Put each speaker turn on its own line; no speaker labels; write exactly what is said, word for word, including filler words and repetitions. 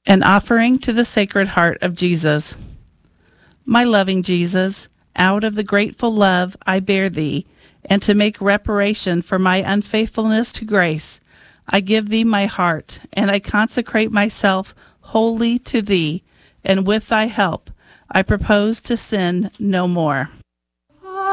An offering to the Sacred Heart of Jesus. My loving Jesus, out of the grateful love I bear thee, and to make reparation for my unfaithfulness to grace, I give thee my heart, and I consecrate myself wholly to thee, and with thy help I propose to sin no more.